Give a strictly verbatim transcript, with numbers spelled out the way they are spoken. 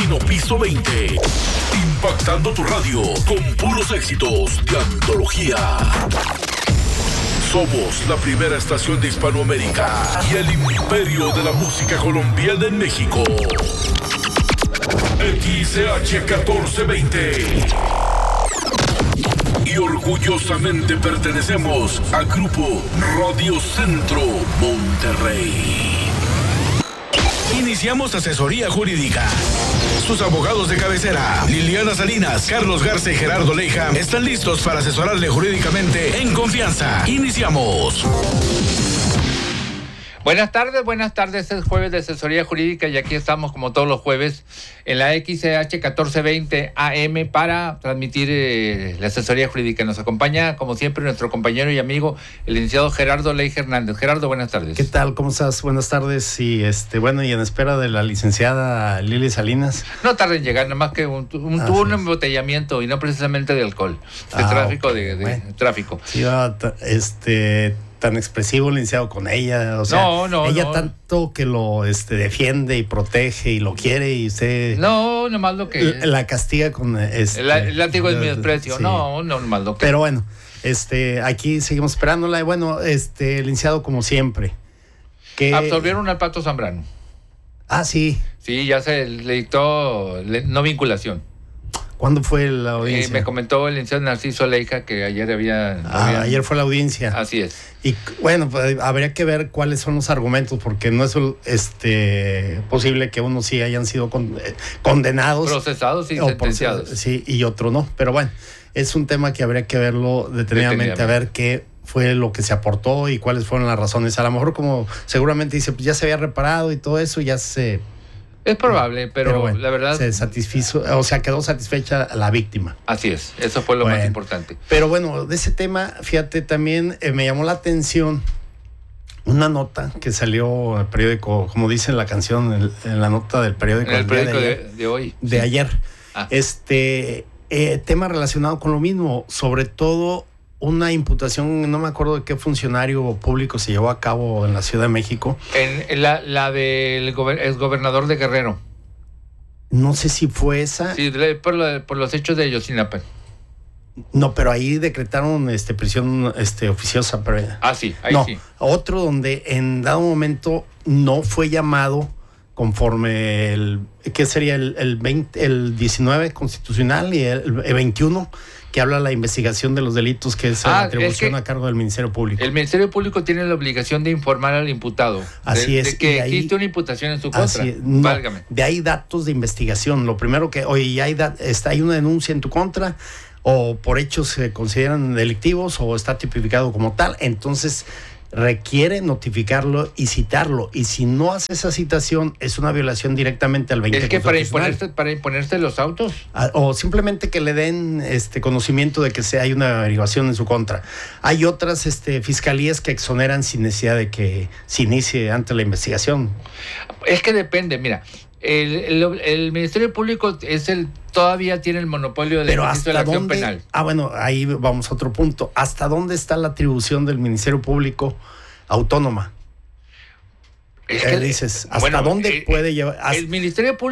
Matutino Piso veinte. Impactando tu radio con puros éxitos de antología. Somos la primera estación de Hispanoamérica y el imperio de la música colombiana en México. X C H catorce veinte. Y orgullosamente pertenecemos a Grupo Radio Centro Monterrey. Iniciamos asesoría jurídica. Sus abogados de cabecera, Liliana Salinas, Carlos Garza y Gerardo Leija, están listos para asesorarle jurídicamente en confianza. Iniciamos. Buenas tardes, buenas tardes. Es jueves de asesoría jurídica y aquí estamos como todos los jueves en la X C H catorce veinte A M para transmitir eh, la asesoría jurídica. Nos acompaña, como siempre, nuestro compañero y amigo, el licenciado Gerardo Leija Hernández. Gerardo, buenas tardes. ¿Qué tal? ¿Cómo estás? Buenas tardes. Y este, bueno, y en espera de la licenciada Lili Salinas. No tarde en llegar, nada más que un, un, tuvo un embotellamiento y no precisamente de alcohol, de ah, tráfico, okay. de, de bueno. tráfico. Sí, este... tan expresivo, licenciado, con ella, o sea, no, no, ella no. tanto que lo este, defiende y protege y lo quiere y usted no, nomás lo que la, la castiga con este, el, el látigo de mi desprecio, sí. no, no, nomás lo que pero bueno, este, aquí seguimos esperándola y bueno, este, licenciado, como siempre, que absolvieron al Pato Zambrano. Ah, sí. Sí, ya se le dictó no vinculación. ¿Cuándo fue la audiencia? Eh, me comentó el licenciado Narciso Leija que ayer había, ah, había... ayer fue la audiencia. Así es. Y bueno, pues, habría que ver cuáles son los argumentos, porque no es este, posible que unos sí hayan sido con, eh, condenados. Procesados y sentenciados. Por, sí, y otro no. Pero bueno, es un tema que habría que verlo detenidamente, detenidamente. a ver qué fue lo que se aportó y cuáles fueron las razones. A lo mejor, como seguramente dice, pues ya se había reparado y todo eso, ya se... Es probable, pero, pero bueno, la verdad... Se satisfizo, o sea, quedó satisfecha la víctima. Así es, eso fue lo bueno, más importante. Pero bueno, de ese tema, fíjate, también eh, me llamó la atención una nota que salió en el periódico, como dice en la canción, en, en la nota del periódico. En el periódico de, ayer, de, de hoy. De sí. ayer. Ah. Este, eh, tema relacionado con lo mismo, sobre todo... una imputación, no me acuerdo de qué funcionario público se llevó a cabo en la Ciudad de México. En, en la, la del gober, exgobernador de Guerrero. No sé si fue esa. Sí, por, lo, por los hechos de Ayotzinapa. No, pero ahí decretaron este, prisión este, oficiosa. Pero, ah, sí, ahí no, sí. Otro donde en dado momento no fue llamado conforme el, ¿qué sería? El, el, veinte, el diecinueve constitucional y el, el veintiuno, que habla de la investigación de los delitos, que es ah, la atribución es a cargo del Ministerio Público. El Ministerio Público tiene la obligación de informar al imputado. Así de, es. De que ahí, existe una imputación en su contra. Así, no, válgame. De ahí datos de investigación. Lo primero que, oye, ya hay, da, está, hay una denuncia en tu contra, o por hechos se consideran delictivos, o está tipificado como tal, entonces requiere notificarlo y citarlo, y si no hace esa citación es una violación directamente al veinte. Es que para imponerse, para imponerse los autos, ah, o simplemente que le den este conocimiento de que se hay una averiguación en su contra. Hay otras este, fiscalías que exoneran sin necesidad de que se inicie antes la investigación. Es que depende, mira. El, el, el Ministerio Público es el todavía tiene el monopolio del ejercicio de la acción penal. Ah, bueno, ahí vamos a otro punto. ¿Hasta dónde está la atribución del Ministerio Público autónoma? Es que eh, dices, ¿hasta bueno, dónde eh, puede llevar? El Ministerio Público